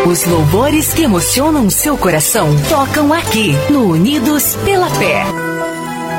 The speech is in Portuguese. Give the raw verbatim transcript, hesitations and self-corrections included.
Os louvores que emocionam seu coração tocam aqui no Unidos pela Fé.